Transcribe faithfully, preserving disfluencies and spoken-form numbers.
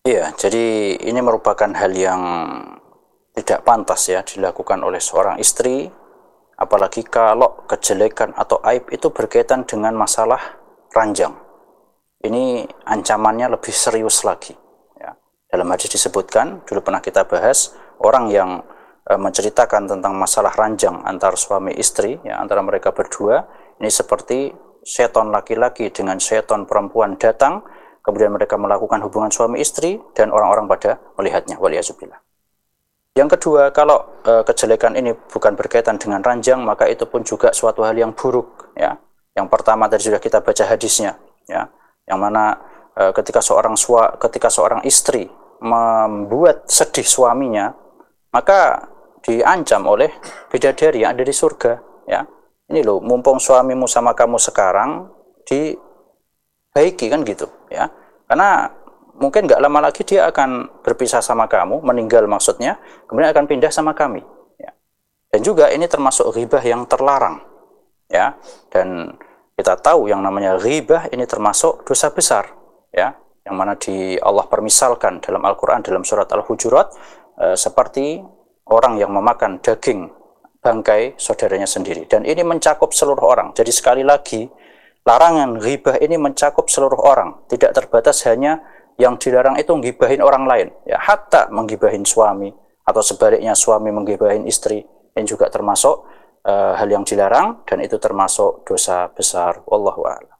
Iya, jadi ini merupakan hal yang tidak pantas ya dilakukan oleh seorang istri, apalagi kalau kejelekan atau aib itu berkaitan dengan masalah ranjang. Ini ancamannya lebih serius lagi. Ya. Dalam hadis disebutkan, dulu pernah kita bahas, orang yang e, menceritakan tentang masalah ranjang antar suami istri, ya, antara mereka berdua, ini seperti seton laki-laki dengan seton perempuan datang, kemudian mereka melakukan hubungan suami istri dan orang-orang pada melihatnya. Waliyazubillah. Yang kedua, kalau e, kejelekan ini bukan berkaitan dengan ranjang, maka itu pun juga suatu hal yang buruk. Ya. Yang pertama tadi sudah kita baca hadisnya, ya, yang mana e, ketika seorang sua, ketika seorang istri membuat sedih suaminya, maka diancam oleh bidadari yang ada di surga. Ya. Ini loh, mumpung suamimu sama kamu sekarang, di baiki kan gitu ya, karena mungkin nggak lama lagi dia akan berpisah sama kamu, meninggal maksudnya, kemudian akan pindah sama kami ya. Dan juga ini termasuk ghibah yang terlarang ya, dan kita tahu yang namanya ghibah ini termasuk dosa besar ya, yang mana di Allah permisalkan dalam Al-Quran dalam surat Al-Hujurat eh, seperti orang yang memakan daging bangkai saudaranya sendiri, dan ini mencakup seluruh orang. Jadi sekali lagi, larangan ghibah ini mencakup seluruh orang, tidak terbatas hanya yang dilarang itu menggibahin orang lain. Ya, hatta menggibahin suami atau sebaliknya suami menggibahin istri, ini juga termasuk uh, hal yang dilarang dan itu termasuk dosa besar. Wallahu a'lam.